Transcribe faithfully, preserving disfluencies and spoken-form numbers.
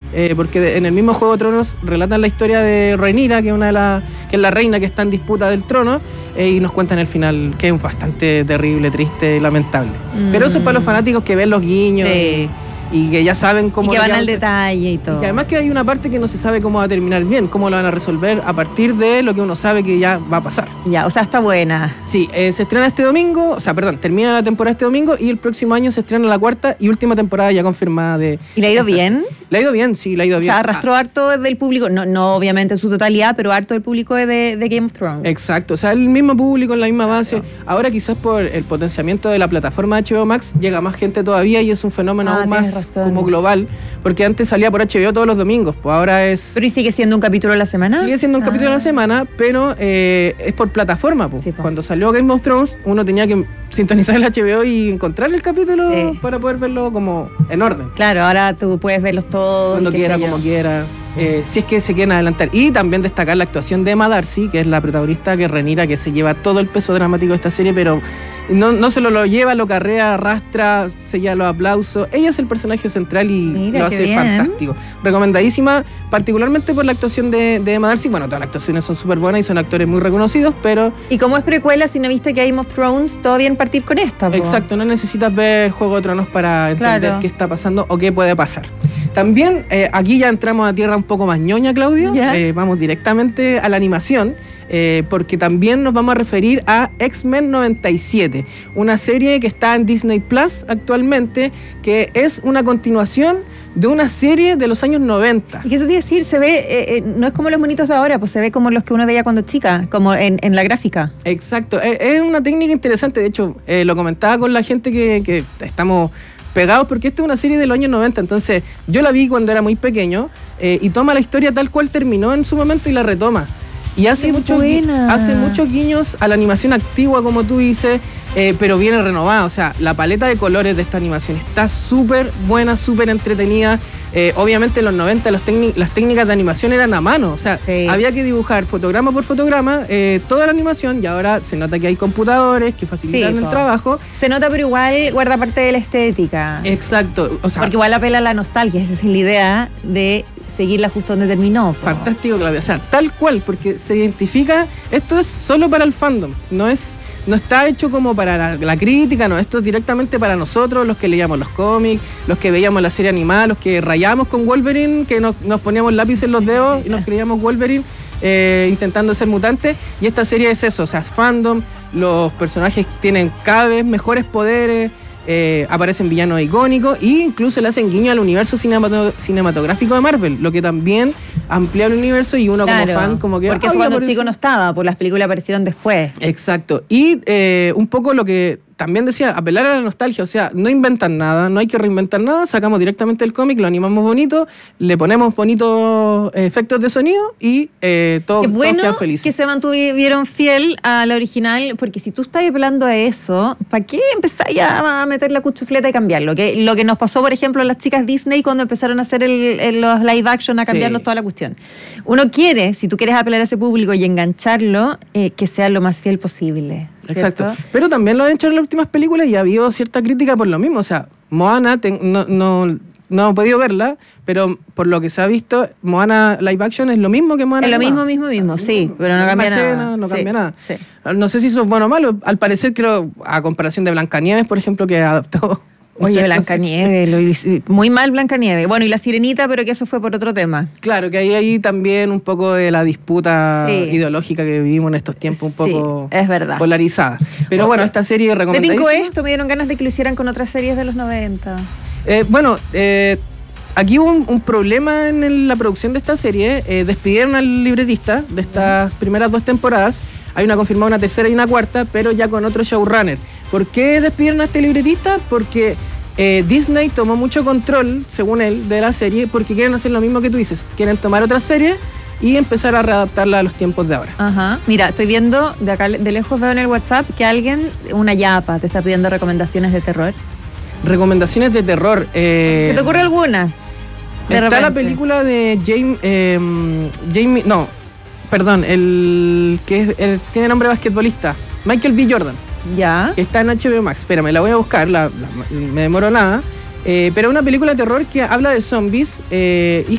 eh, porque de, en el mismo Juego de Tronos relatan la historia de Rhaenyra, que es una de las, que es la reina que está en disputa del trono, eh, y nos cuentan el final, que es bastante terrible, triste y lamentable. Mm. Pero eso es para los fanáticos que ven los guiños. Sí. Y que ya saben cómo... Y que van al detalle y todo. Y que además que hay una parte que no se sabe cómo va a terminar bien, cómo lo van a resolver a partir de lo que uno sabe que ya va a pasar. Ya, o sea, está buena. Sí, eh, se estrena este domingo, o sea, perdón, termina la temporada este domingo y el próximo año se estrena la cuarta y última temporada ya confirmada de... ¿Y le ha ido bien? Le ha ido bien, sí, le ha ido bien. O sea, arrastró ah. harto del público, no, no obviamente en su totalidad, pero harto del público de, de Game of Thrones. Exacto, o sea, el mismo público, en la misma base. Claro. Ahora quizás por el potenciamiento de la plataforma H B O Max llega más gente todavía y es un fenómeno ah, aún más razón. como global. Porque antes salía por H B O todos los domingos, pues ahora es... ¿Pero y sigue siendo un capítulo a la semana? Sigue siendo un ah. capítulo a la semana, pero eh, es por plataforma, pues. Sí, pues. Cuando salió Game of Thrones, uno tenía que sintonizar el H B O y encontrar el capítulo sí. para poder verlo como en orden. Claro, ahora tú puedes verlos todos. Cuando quiera, como quiera. Eh, si es que se quieren adelantar. Y también destacar la actuación de Emma Darcy, que es la protagonista, que es Rhaenyra, que se lleva todo el peso dramático de esta serie, pero no, no se lo, lo lleva, lo carrea, arrastra, se lleva los aplausos. Ella es el personaje central y Mira, lo hace bien. fantástico. Recomendadísima, particularmente por la actuación de, de Emma Darcy. Bueno, todas las actuaciones son súper buenas y son actores muy reconocidos, pero... Y como es precuela, si no viste Game of Thrones, todo bien partir con esta, po. Exacto, no necesitas ver Juego de Tronos para entender claro. qué está pasando o qué puede pasar. También, eh, aquí ya entramos a tierra un poco más ñoña, Claudio. Yeah. Eh, vamos directamente a la animación, eh, porque también nos vamos a referir a X-Men noventa y siete, una serie que está en Disney Plus actualmente, que es una continuación de una serie de los años noventa. Y que eso sí decir, se ve, eh, eh, no es como los monitos de ahora, pues se ve como los que uno veía cuando chica, como en, en la gráfica. Exacto, es, es una técnica interesante, de hecho, eh, lo comentaba con la gente que, que estamos... pegados, porque esta es una serie de los años noventa, entonces yo la vi cuando era muy pequeño eh, y toma la historia tal cual terminó en su momento y la retoma. Y hace, muchos, hace muchos guiños a la animación antigua, como tú dices, eh, pero viene renovada. O sea, la paleta de colores de esta animación está súper buena, súper entretenida. Eh, obviamente en los noventa los las técnicas de animación eran a mano. O sea, sí. había que dibujar fotograma por fotograma eh, toda la animación, y ahora se nota que hay computadores que facilitan sí, el po. trabajo. Se nota, pero igual guarda parte de la estética. Exacto. O sea, porque igual apela a la nostalgia, esa es la idea de seguirla justo donde terminó. Po. Fantástico, Claudia. O sea, tal cual, porque se identifica, esto es solo para el fandom, no es... No está hecho como para la, la crítica, no, esto es directamente para nosotros, los que leíamos los cómics, los que veíamos la serie animada, los que rayábamos con Wolverine, que nos, nos poníamos lápiz en los dedos y nos creíamos Wolverine eh, intentando ser mutantes. Y esta serie es eso, o sea, es fandom, los personajes tienen cada vez mejores poderes, eh, aparecen villanos icónicos e incluso le hacen guiño al universo cinematog- cinematográfico de Marvel, lo que también amplía el universo y uno claro, como fan como que... Porque eso cuando chico no estaba, pues las películas aparecieron después. Exacto. Y eh, un poco lo que también decía, apelar a la nostalgia, o sea, no inventan nada, no hay que reinventar nada, sacamos directamente el cómic, lo animamos bonito, le ponemos bonitos efectos de sonido y eh, todos, Qué bueno todos quedan felices. Que se mantuvieron fiel a la original, porque si tú estás apelando a eso, ¿para qué empezar ya a meter la cuchufleta y cambiarlo? Que, lo que nos pasó, por ejemplo, a las chicas Disney cuando empezaron a hacer el, el, los live action, a cambiarnos sí. toda la cuestión. Uno quiere, si tú quieres apelar a ese público y engancharlo, eh, que sea lo más fiel posible. ¿Cierto? Exacto. Pero también lo han hecho en las últimas películas y ha habido cierta crítica por lo mismo. O sea, Moana, ten, no, no, no he podido verla, pero por lo que se ha visto, Moana live action es lo mismo que Moana. Es lo animada. mismo, mismo, mismo, o sea, sí, pero no cambia nada. Escena, no sí, cambia nada. Sí. No sé si eso es bueno o malo. Al parecer, creo, a comparación de Blancanieves, por ejemplo, que adaptó... Oye, Blancanieves, muy mal Blancanieves. Bueno, y La Sirenita, pero que eso fue por otro tema. Claro, que hay ahí también un poco de la disputa sí. ideológica que vivimos en estos tiempos, un poco sí, es verdad. polarizada. Pero okay. bueno, esta serie recomendadísima. Me tincó esto, me dieron ganas de que lo hicieran con otras series de los noventa. Eh, bueno, eh, aquí hubo un, un problema en el, la producción de esta serie. Eh, despidieron al libretista de estas primeras dos temporadas. Hay una confirmada, una tercera y una cuarta, pero ya con otro showrunner. ¿Por qué despidieron a este libretista? Porque eh, Disney tomó mucho control, según él, de la serie, porque quieren hacer lo mismo que tú dices. Quieren tomar otra serie y empezar a readaptarla a los tiempos de ahora. Ajá. Mira, estoy viendo, de acá de lejos veo en el WhatsApp que alguien, una yapa, te está pidiendo recomendaciones de terror. Recomendaciones de terror. Eh, ¿Se te ocurre alguna? De está repente. La película de James... Eh, Jamie... No, perdón, el que es, el, tiene nombre basquetbolista, Michael B. Jordan. Ya. Que está en H B O Max. Espérame, la voy a buscar, la, la, me demoro nada. Eh, pero es una película de terror que habla de zombies eh, y